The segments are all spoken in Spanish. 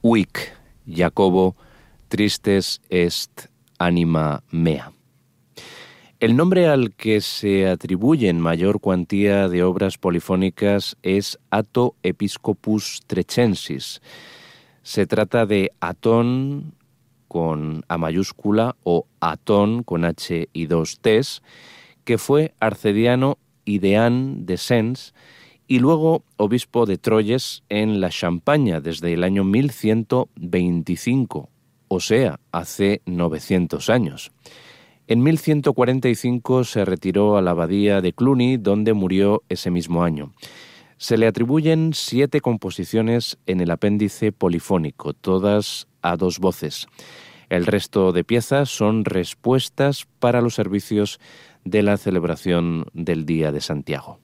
Huic, Jacobo, tristes est anima mea. El nombre al que se atribuyen mayor cuantía de obras polifónicas es Atto Episcopus Treccensis. Se trata de Atón con A mayúscula o Atón con H y dos T's, que fue arcediano y deán de Sens y luego obispo de Troyes en la Champaña desde el año 1125, o sea, hace 900 años. En 1145 se retiró a la abadía de Cluny, donde murió ese mismo año. Se le atribuyen 7 composiciones en el apéndice polifónico, todas a 2 voces. El resto de piezas son respuestas para los servicios de la celebración del Día de Santiago.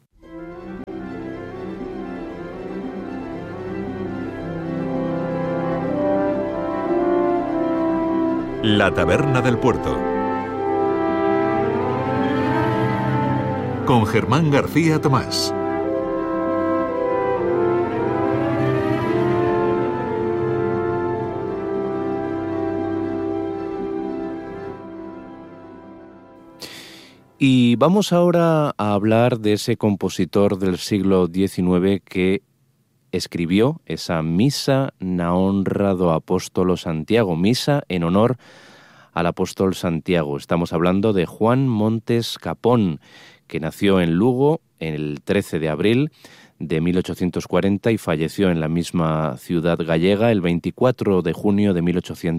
La Taberna del Puerto, con Germán García Tomás. Y vamos ahora a hablar de ese compositor del siglo XIX que escribió esa Misa na honra do apóstolo Santiago, misa en honor al apóstol Santiago. Estamos hablando de Juan Montes Capón, que nació en Lugo el 13 de abril de 1840 y falleció en la misma ciudad gallega el 24 de junio de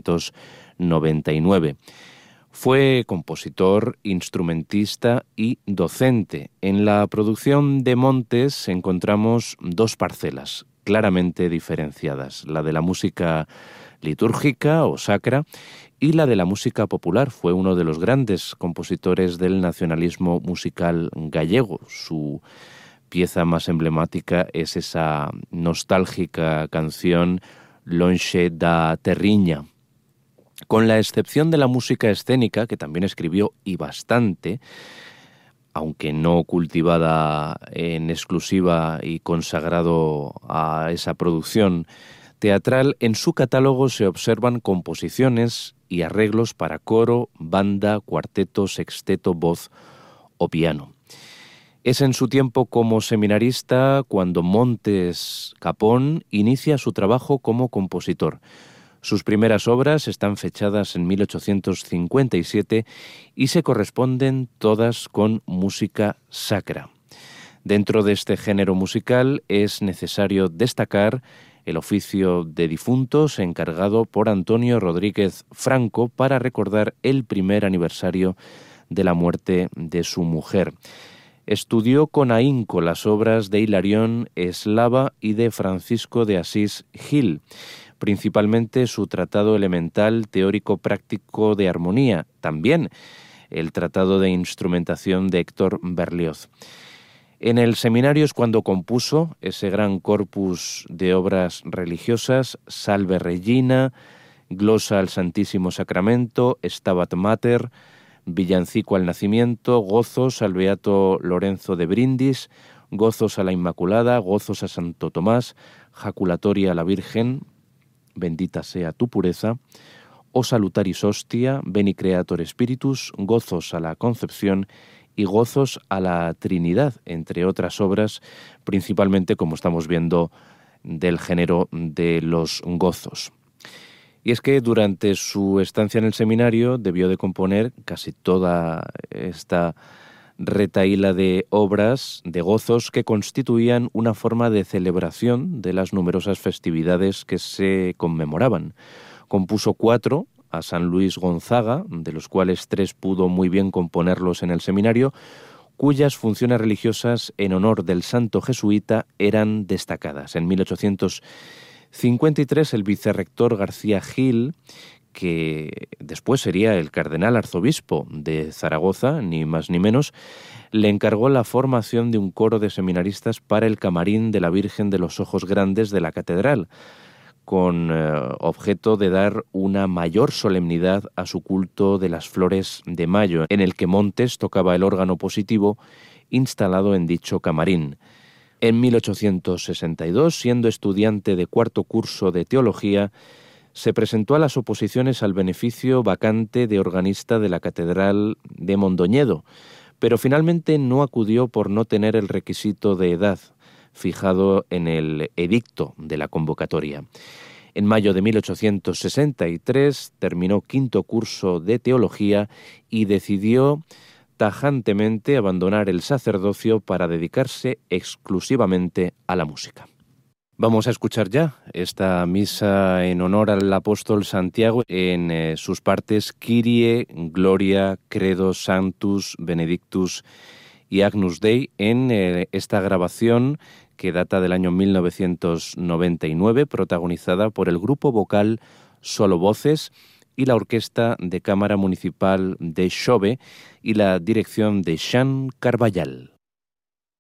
1899. Fue compositor, instrumentista y docente. En la producción de Montes encontramos 2 parcelas claramente diferenciadas, la de la música litúrgica o sacra y la de la música popular. Fue uno de los grandes compositores del nacionalismo musical gallego. Su pieza más emblemática es esa nostálgica canción Lonxe da Terriña. Con la excepción de la música escénica, que también escribió y bastante, aunque no cultivada en exclusiva y consagrado a esa producción teatral, en su catálogo se observan composiciones y arreglos para coro, banda, cuarteto, sexteto, voz o piano. Es en su tiempo como seminarista cuando Montes Capón inicia su trabajo como compositor. Sus primeras obras están fechadas en 1857 y se corresponden todas con música sacra. Dentro de este género musical es necesario destacar el oficio de difuntos encargado por Antonio Rodríguez Franco para recordar el primer aniversario de la muerte de su mujer. Estudió con ahínco las obras de Hilarión Eslava y de Francisco de Asís Gil, principalmente su tratado elemental teórico práctico de armonía, también el tratado de instrumentación de Héctor Berlioz. En el seminario es cuando compuso ese gran corpus de obras religiosas, Salve Regina, Glosa al Santísimo Sacramento, Stabat Mater, Villancico al Nacimiento, Gozos al Beato Lorenzo de Brindis, Gozos a la Inmaculada, Gozos a Santo Tomás, Jaculatoria a la Virgen, Bendita sea tu pureza, O Salutaris Hostia, Beni Creator Spiritus, Gozos a la Concepción y Gozos a la Trinidad, entre otras obras, principalmente, como estamos viendo, del género de los gozos. Y es que durante su estancia en el seminario debió de componer casi toda esta retahíla de obras, de gozos, que constituían una forma de celebración de las numerosas festividades que se conmemoraban. Compuso 4 a San Luis Gonzaga, de los cuales 3 pudo muy bien componerlos en el seminario, cuyas funciones religiosas en honor del santo jesuita eran destacadas. En 1853 el vicerrector García Gil, que después sería el cardenal arzobispo de Zaragoza, ni más ni menos, le encargó la formación de un coro de seminaristas para el camarín de la Virgen de los Ojos Grandes de la catedral, con objeto de dar una mayor solemnidad a su culto de las flores de mayo, en el que Montes tocaba el órgano positivo instalado en dicho camarín. En 1862, siendo estudiante de cuarto curso de teología, se presentó a las oposiciones al beneficio vacante de organista de la Catedral de Mondoñedo, pero finalmente no acudió por no tener el requisito de edad fijado en el edicto de la convocatoria. En mayo de 1863 terminó quinto curso de teología y decidió tajantemente abandonar el sacerdocio para dedicarse exclusivamente a la música. Vamos a escuchar ya esta misa en honor al apóstol Santiago en sus partes Kyrie, Gloria, Credo, Sanctus, Benedictus y Agnus Dei en esta grabación que data del año 1999, protagonizada por el grupo vocal Solo Voces y la Orquesta de Cámara Municipal de Xove y la dirección de Xan Carballal.